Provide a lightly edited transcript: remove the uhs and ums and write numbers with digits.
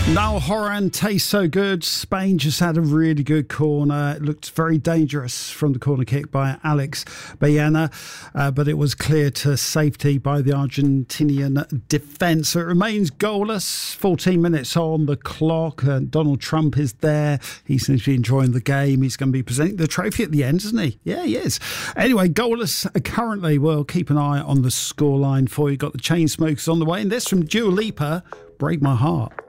Now Horan tastes so good. Spain just had a really good corner. It looked very dangerous from the corner kick by Alex Baena, but it was cleared to safety by the Argentinian defence. So it remains goalless. 14 minutes on the clock. Donald Trump is there. He seems to be enjoying the game. He's going to be presenting the trophy at the end, isn't he? Yeah, he is. Anyway, goalless currently. We'll keep an eye on the scoreline for you. Got the Chainsmokers on the way. And this from Dua Lipa, Break My Heart.